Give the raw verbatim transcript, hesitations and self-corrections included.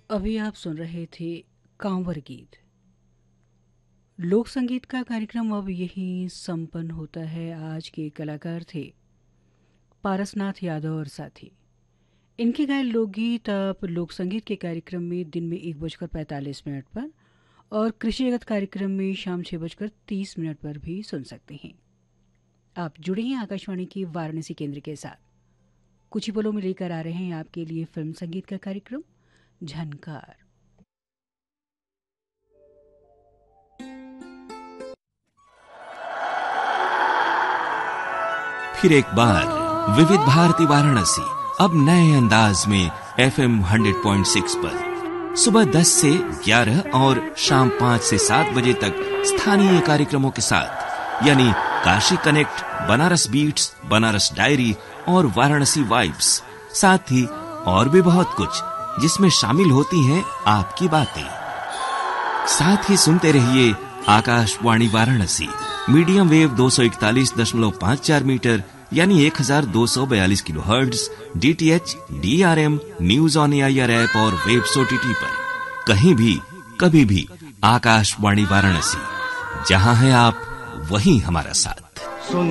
अभी आप सुन रहे थे कांवर गीत। लोक संगीत का कार्यक्रम अब यहीं संपन्न होता है। आज के कलाकार थे पारसनाथ यादव और साथी। इनके गाए लोकगीत आप लोक संगीत के कार्यक्रम में दिन में एक बजकर पैंतालीस मिनट पर और कृषि जगत कार्यक्रम में शाम छः बजकर तीस मिनट पर भी सुन सकते हैं। आप जुड़े हैं आकाशवाणी के वाराणसी केंद्र के साथ। कुछ ही पलों में लेकर आ रहे हैं आपके लिए फिल्म संगीत का कार्यक्रम झनकार। फिर एक बार विविध भारती वाराणसी अब नए अंदाज में F am hundred point six पर सुबह दस से ग्यारह और शाम पाँच से सात बजे तक स्थानीय कार्यक्रमों के साथ, यानी Kashi connect, Banaras beats, Banaras diary और वाराणसी वाइब्स, साथ ही और भी बहुत कुछ जिसमें शामिल होती हैं आपकी बातें। साथ ही सुनते रहिए आकाशवाणी वाराणसी मीडियम वेव दो सौ इकतालीस दशमलव पाँच चार मीटर यानी एक हजार दो सौ बयालीस kilo hertz, DTH, DRM, news on AIR app और वेब्स ओटीटी पर। कहीं भी कभी भी आकाशवाणी वाराणसी, जहां है आप वहीं हमारा साथ।